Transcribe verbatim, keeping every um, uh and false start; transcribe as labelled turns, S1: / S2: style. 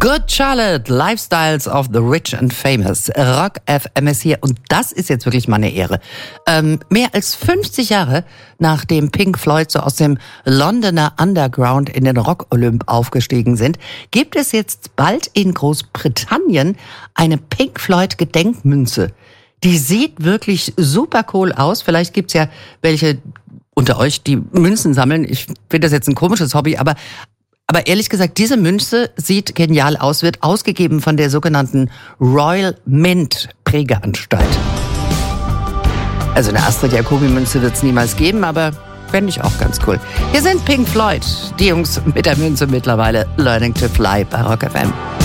S1: Good Charlotte, Lifestyles of the Rich and Famous. Rock F M ist hier und das ist jetzt wirklich mal eine Ehre. Ähm, mehr als fünfzig Jahre nachdem Pink Floyd so aus dem Londoner Underground in den Rock-Olymp aufgestiegen sind, gibt es jetzt bald in Großbritannien eine Pink Floyd Gedenkmünze. Die sieht wirklich super cool aus. Vielleicht gibt's ja welche unter euch, die Münzen sammeln. Ich finde das jetzt ein komisches Hobby, aber Aber ehrlich gesagt, diese Münze sieht genial aus, wird ausgegeben von der sogenannten Royal Mint Prägeanstalt. Also eine Astrid Jacobi-Münze wird es niemals geben, aber fände ich auch ganz cool. Hier sind Pink Floyd, die Jungs mit der Münze mittlerweile Learning to Fly bei Rock F M.